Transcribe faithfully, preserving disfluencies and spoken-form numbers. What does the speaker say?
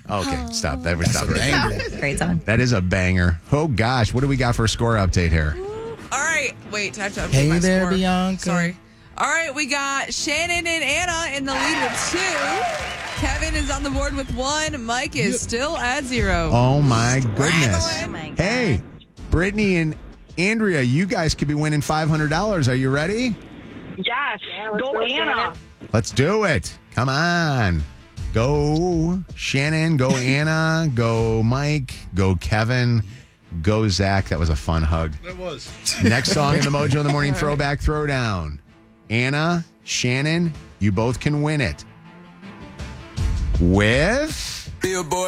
Okay, stop. That was stop right there. Great song. That is a banger. Oh, gosh. What do we got for a score update here? All right. Wait, I have to update Hey my there, score. Bianca. Sorry. All right, we got Shannon and Anna in the lead with two. Kevin is on the board with one. Mike is still at zero. Oh, my goodness. Oh, my God. Hey, Brittany and Andrea, you guys could be winning five hundred dollars. Are you ready? Yes. Go Anna. Let's do it. Come on. Go Shannon, go Anna, go Mike, go Kevin, go Zach. That was a fun hug. It was. Next song in the Mojo in the Morning Throwback Throwdown. Anna, Shannon, you both can win it. With... Billboard.